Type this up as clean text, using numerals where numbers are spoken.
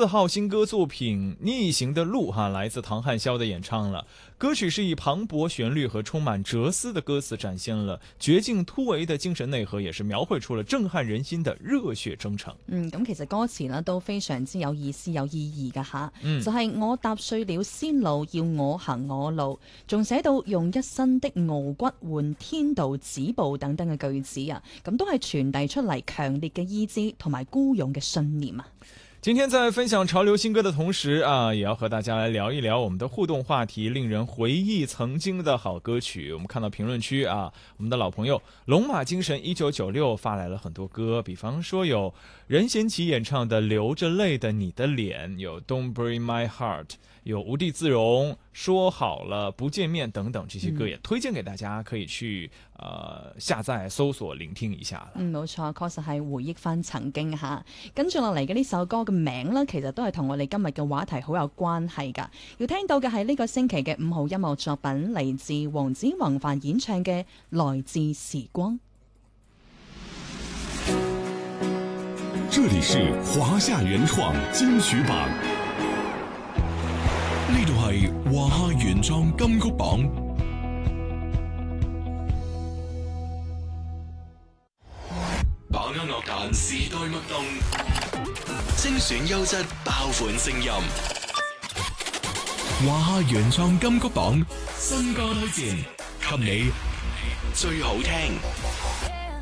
4號新歌作品《逆行的路》來自唐漢霄的演唱了。歌曲是以磅礴旋律和充滿哲思的歌詞展現了絕境突圍的精神內核，也是描繪出了震撼人心的熱血征程。 咁其實歌詞呢都非常之有意思有意義㗎吓，就係我踏碎了仙路，要我行我路，仲寫到用一身的傲骨換天道止步等等嘅句子啊，咁都係傳遞出嚟強烈嘅意志同埋孤勇嘅信念啊。 今天在分享潮流新歌的同時也要和大家來聊一聊我們的互動話題，令人回憶曾經的好歌曲。我們看到評論區我們的老朋友龍馬精神1996發來了很多歌，比方說有任賢齊演唱的流着淚的你的臉，有 Don't Break My Heart， 有無地自容，說好了不見面等等，這些歌也推薦給大家，可以去下載搜索聆聽一下啦。 冇錯，確實係回憶翻曾經吓。跟住落嚟嘅呢首歌嘅名呢，其實都係同我哋今日嘅話題好有關係噶。要聽到嘅係呢個星期嘅5號音樂作品，嚟自黃子弘範演唱嘅《來自時光》。 這裡是華夏原創金曲榜，呢度係華夏原創金曲榜。把握樂壇時代脈動，精選優質爆款聲音。華夏原創金曲榜新歌推薦，給你最好聽。